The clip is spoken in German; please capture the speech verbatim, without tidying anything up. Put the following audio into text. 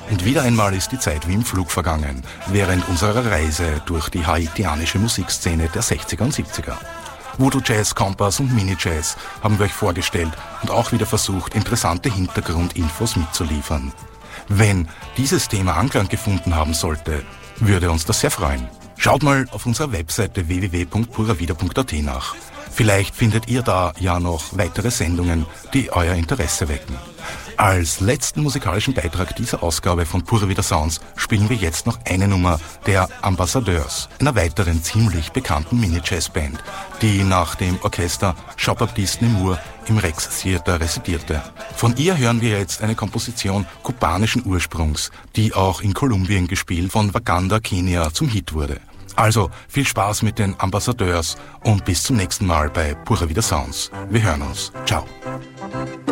Und wieder einmal ist die Zeit wie im Flug vergangen, während unserer Reise durch die haitianische Musikszene der sechziger und siebziger. Voodoo Jazz, Kompass und Mini Jazz haben wir euch vorgestellt und auch wieder versucht, interessante Hintergrundinfos mitzuliefern. Wenn dieses Thema Anklang gefunden haben sollte, würde uns das sehr freuen. Schaut mal auf unserer Webseite w w w punkt pura vida punkt a t nach. Vielleicht findet ihr da ja noch weitere Sendungen, die euer Interesse wecken. Als letzten musikalischen Beitrag dieser Ausgabe von Pura Vida Sounds spielen wir jetzt noch eine Nummer der Ambassadeurs, einer weiteren ziemlich bekannten Mini-Jazz-Band, die nach dem Orchester Jean-Baptiste Nemours im Rex Theater residierte. Von ihr hören wir jetzt eine Komposition kubanischen Ursprungs, die auch in Kolumbien gespielt von Waganda Kenia zum Hit wurde. Also viel Spaß mit den Ambassadeurs und bis zum nächsten Mal bei Pura Vida Sounds. Wir hören uns. Ciao.